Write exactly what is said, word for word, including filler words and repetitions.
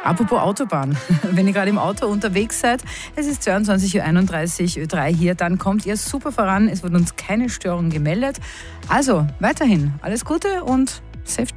Apropos Autobahn, wenn ihr gerade im Auto unterwegs seid, es ist zweiundzwanzig Uhr einunddreißig, Ö drei hier, dann kommt ihr super voran, es wird uns keine Störung gemeldet. Also weiterhin alles Gute und safe